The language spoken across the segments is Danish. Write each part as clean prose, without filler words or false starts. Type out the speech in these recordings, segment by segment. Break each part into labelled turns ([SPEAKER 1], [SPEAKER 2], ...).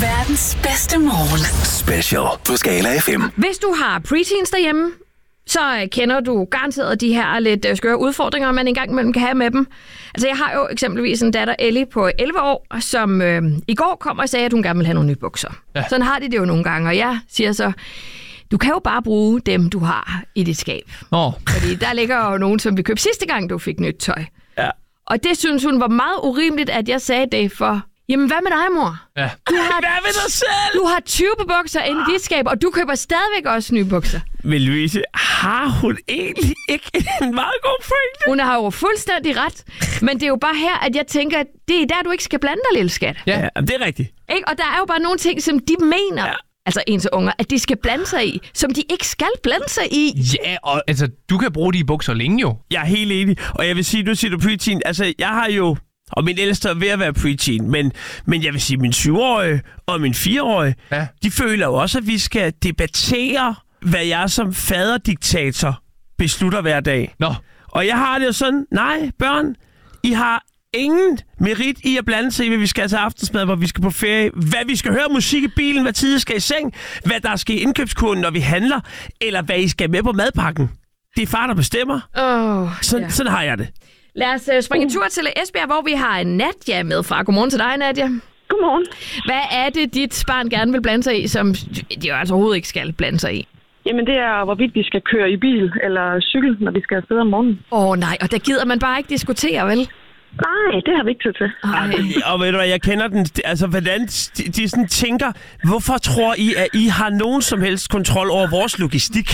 [SPEAKER 1] Verdens bedste morgen.
[SPEAKER 2] Special på Skala FM.
[SPEAKER 3] Hvis du har preteens derhjemme, så kender du garanteret de her lidt skøre udfordringer, man engang imellem kan have med dem. Altså, jeg har jo eksempelvis en datter, Ellie, på 11 år, som i går kom og sagde, at hun gerne vil have nogle nye bukser. Ja. Sådan har de det jo nogle gange, og jeg siger så, du kan jo bare bruge dem, du har i dit skab. Fordi der ligger jo nogen, som vi købte sidste gang, du fik nyt tøj.
[SPEAKER 4] Ja.
[SPEAKER 3] Og det synes hun var meget urimeligt, at jeg sagde det for... Jamen, hvad med dig, mor?
[SPEAKER 4] Ja.
[SPEAKER 3] Hvad
[SPEAKER 4] med dig selv?
[SPEAKER 3] Du har 20 bukser inde i dit skab, og du køber stadigvæk også nye bukser.
[SPEAKER 4] Men Louise, har hun egentlig ikke en meget god pointe?
[SPEAKER 3] Hun har jo fuldstændig ret. Men det er jo bare her, at jeg tænker, at det er der, du ikke skal blande dig, lille skat.
[SPEAKER 4] Ja, det er rigtigt.
[SPEAKER 3] Ikke? Og der er jo bare nogle ting, som de mener, altså ens unger, at de skal blande sig i, som de ikke skal blande sig i.
[SPEAKER 5] Ja, og altså, du kan bruge de bukser længe jo.
[SPEAKER 4] Jeg er helt enig. Og jeg vil sige, nu siger du preteen. Altså, jeg har jo... Og min ældste er ved at være preteen, men jeg vil sige, min 7-årige og min 4-årige, de føler jo også, at vi skal debattere, hvad jeg som faderdiktator beslutter hver dag.
[SPEAKER 5] Nå.
[SPEAKER 4] Og jeg har det jo sådan, nej, børn, I har ingen merit i at blande sig i, hvad vi skal til aftensmad, hvor vi skal på ferie, hvad vi skal høre musik i bilen, hvad tid I skal i seng, hvad der skal i indkøbskurven, når vi handler, eller hvad I skal med på madpakken. Det er far, der bestemmer. Sådan har jeg det.
[SPEAKER 3] Lad os springe en tur til Esbjerg, hvor vi har Nadia med fra. Godmorgen til dig, Nadia.
[SPEAKER 6] Godmorgen.
[SPEAKER 3] Hvad er det, dit barn gerne vil blande sig i, som de jo altså overhovedet ikke skal blande sig i?
[SPEAKER 6] Jamen, det er, hvorvidt vi skal køre i bil eller cykel, når vi skal afsted om morgenen.
[SPEAKER 3] Nej, og der gider man bare ikke diskutere, vel?
[SPEAKER 6] Nej, det har vi ikke tid til.
[SPEAKER 4] Og ved du hvad, jeg kender den, altså hvordan de sådan tænker, hvorfor tror I, at I har nogen som helst kontrol over vores logistik?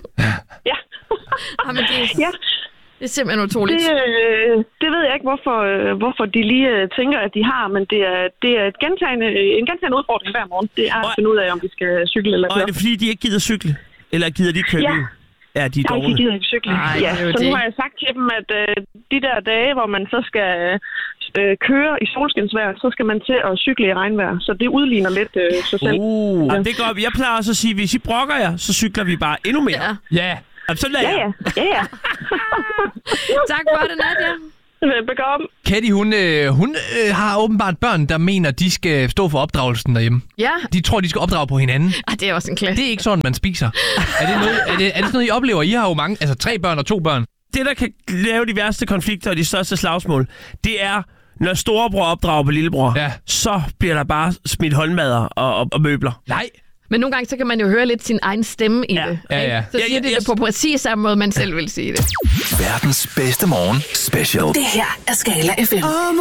[SPEAKER 6] Ja.
[SPEAKER 3] Jamen,
[SPEAKER 6] ja.
[SPEAKER 3] Det er simpelthen utroligt.
[SPEAKER 6] Det ved jeg ikke, hvorfor de lige tænker, at de har, men det er en gentagende udfordring hver morgen. Det er at finde ud af, om vi skal cykle eller køre.
[SPEAKER 4] Og er det fordi, de ikke gider cykle? Eller gider de køre? Ja, de er dårlige.
[SPEAKER 6] De gider ikke cykle. Så nu har jeg sagt til dem, at de der dage, hvor man så skal køre i solskinsvejr, så skal man til at cykle i regnvejr. Så det udligner lidt sig selv.
[SPEAKER 4] Det går. Jeg plejer også at sige, at hvis I brokker jer, så cykler vi bare endnu mere.
[SPEAKER 5] Ja.
[SPEAKER 6] Ja.
[SPEAKER 3] Tak for det, Nadia.
[SPEAKER 6] Velbekomme.
[SPEAKER 5] Katty, hun har åbenbart børn, der mener, de skal stå for opdragelsen derhjemme.
[SPEAKER 3] Ja.
[SPEAKER 5] De tror, de skal opdrage på hinanden.
[SPEAKER 3] Det er også en klasse.
[SPEAKER 5] Det er ikke sådan, man spiser. Er det sådan noget, I oplever? I har jo mange, altså 3 børn og 2 børn.
[SPEAKER 4] Det, der kan lave de værste konflikter og de største slagsmål, det er, når storebror opdrager på lillebror, så bliver der bare smidt håndmadder og møbler.
[SPEAKER 5] Nej.
[SPEAKER 3] Men nogle gange, så kan man jo høre lidt sin egen stemme i det.
[SPEAKER 5] Ja.
[SPEAKER 3] Så siger de det på præcis samme måde, man selv vil sige det.
[SPEAKER 2] Verdens bedste morgen special.
[SPEAKER 1] Det her er Skala FM.